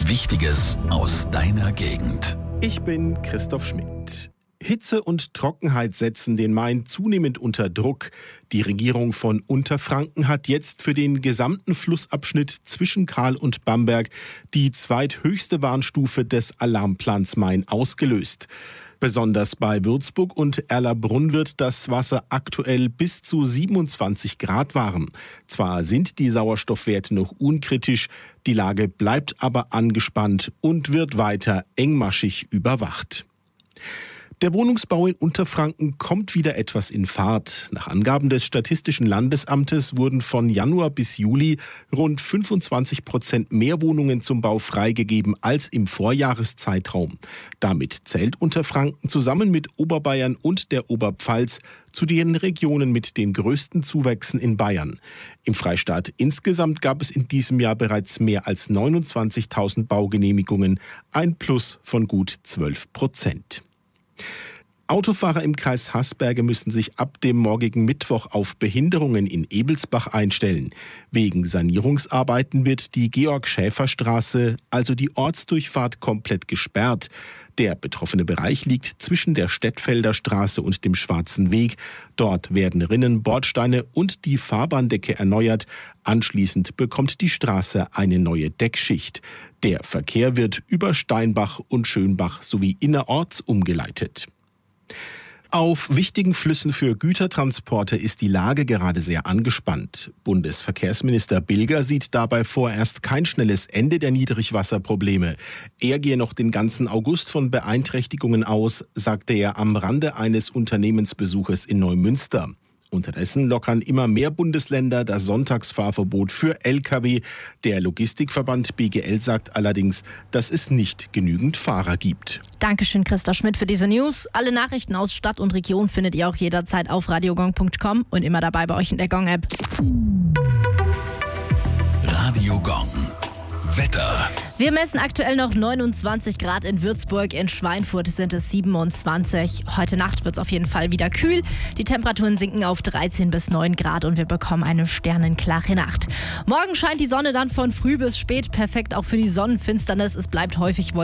Wichtiges aus deiner Gegend. Ich bin Christoph Schmidt. Hitze und Trockenheit setzen den Main zunehmend unter Druck. Die Regierung von Unterfranken hat jetzt für den gesamten Flussabschnitt zwischen Kahl und Bamberg die zweithöchste Warnstufe des Alarmplans Main ausgelöst. Besonders bei Würzburg und Erlabrunn wird das Wasser aktuell bis zu 27 Grad warm. Zwar sind die Sauerstoffwerte noch unkritisch, die Lage bleibt aber angespannt und wird weiter engmaschig überwacht. Der Wohnungsbau in Unterfranken kommt wieder etwas in Fahrt. Nach Angaben des Statistischen Landesamtes wurden von Januar bis Juli rund 25% mehr Wohnungen zum Bau freigegeben als im Vorjahreszeitraum. Damit zählt Unterfranken zusammen mit Oberbayern und der Oberpfalz zu den Regionen mit den größten Zuwächsen in Bayern. Im Freistaat insgesamt gab es in diesem Jahr bereits mehr als 29.000 Baugenehmigungen, ein Plus von gut 12%. Autofahrer im Kreis Haßberge müssen sich ab dem morgigen Mittwoch auf Behinderungen in Ebelsbach einstellen. Wegen Sanierungsarbeiten wird die Georg-Schäfer-Straße, also die Ortsdurchfahrt, komplett gesperrt. Der betroffene Bereich liegt zwischen der Stettfelder Straße und dem Schwarzen Weg. Dort werden Rinnen, Bordsteine und die Fahrbahndecke erneuert. Anschließend bekommt die Straße eine neue Deckschicht. Der Verkehr wird über Steinbach und Schönbach sowie innerorts umgeleitet. Auf wichtigen Flüssen für Gütertransporte ist die Lage gerade sehr angespannt. Bundesverkehrsminister Bilger sieht dabei vorerst kein schnelles Ende der Niedrigwasserprobleme. Er gehe noch den ganzen August von Beeinträchtigungen aus, sagte er am Rande eines Unternehmensbesuches in Neumünster. Unterdessen lockern immer mehr Bundesländer das Sonntagsfahrverbot für Lkw. Der Logistikverband BGL sagt allerdings, dass es nicht genügend Fahrer gibt. Dankeschön, Christoph Schmidt, für diese News. Alle Nachrichten aus Stadt und Region findet ihr auch jederzeit auf radiogong.com und immer dabei bei euch in der Gong-App. Radio Gong. Wetter. Wir messen aktuell noch 29 Grad in Würzburg, in Schweinfurt sind es 27. Heute Nacht wird es auf jeden Fall wieder kühl. Die Temperaturen sinken auf 13 bis 9 Grad und wir bekommen eine sternenklare Nacht. Morgen scheint die Sonne dann von früh bis spät, perfekt auch für die Sonnenfinsternis. Es bleibt häufig wolkig.